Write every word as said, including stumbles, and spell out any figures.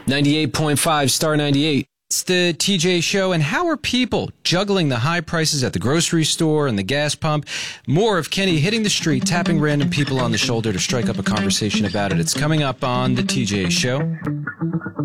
ninety-eight point five Star ninety-eight. It's the T J Show, and how are people juggling the high prices at the grocery store and the gas pump? More of Kenny hitting the street, tapping random people on the shoulder to strike up a conversation about it. It's coming up on the T J Show.